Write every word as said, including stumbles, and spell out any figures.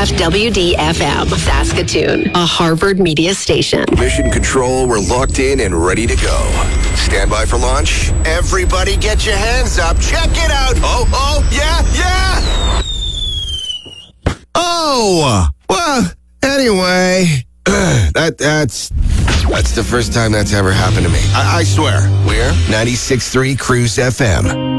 F W D F M, Saskatoon, a Harvard media station. Mission Control, we're locked in and ready to go. Stand by for launch. Everybody get your hands up. Check it out. Oh, oh, yeah, yeah. Oh, well, anyway, that that's that's the first time that's ever happened to me. I, I swear. We're ninety-six point three Cruise F M.